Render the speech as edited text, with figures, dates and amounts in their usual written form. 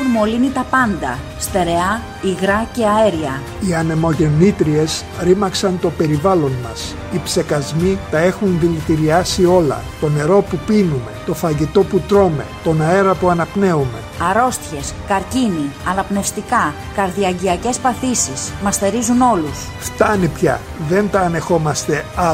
μολύνει τα πάντα, στερεά, υγρά και αέρια. Οι ανεμογεννήτριες ρήμαξαν το περιβάλλον μας. Οι ψεκασμοί τα έχουν δηλητηριάσει όλα. Το νερό που πίνουμε, το φαγητό που τρώμε, τον αέρα που αναπνέουμε. Αρρώστιες, καρκίνοι, αναπνευστικά, καρδιαγγειακές παθήσεις μας στερίζουν όλους. Φτάνει πια, δεν τα ανεχόμαστε